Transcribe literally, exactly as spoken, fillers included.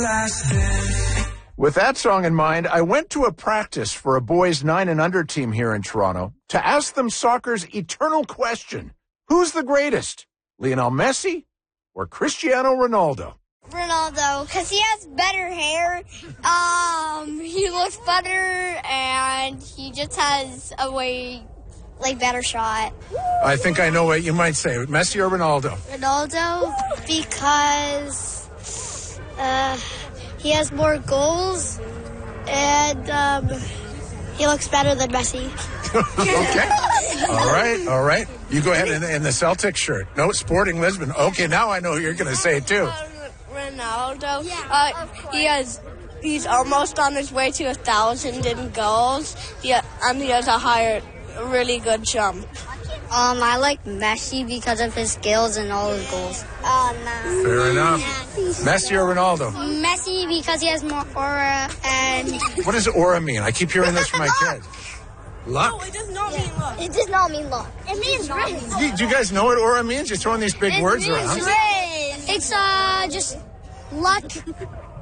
With that song in mind, I went to a practice for a boys nine and under team here in Toronto to ask them soccer's eternal question. Who's the greatest, Lionel Messi or Cristiano Ronaldo? Ronaldo, because he has better hair, um, he looks better, and he just has a way, like, better shot. I think I know what you might say. Messi or Ronaldo? Ronaldo, because uh, he has more goals, and um, he looks better than Messi. Okay. All right, all right. You go ahead in, in the Celtics shirt. No, Sporting Lisbon. Okay, now I know who you're going to say, too. Ronaldo. Uh, he has, he's almost on his way to a thousand in goals. Yeah, and he has a higher, really good jump. Um, I like Messi because of his skills and all his goals. Oh, no. Fair enough. Messi or Ronaldo? Messi because he has more aura and... What does aura mean? I keep hearing this from my kids. Luck? No, it does not mean luck. It does not mean luck. It means rain. Do, do you guys know what aura means? You're throwing these big It words means around. rain. It's, uh, just luck.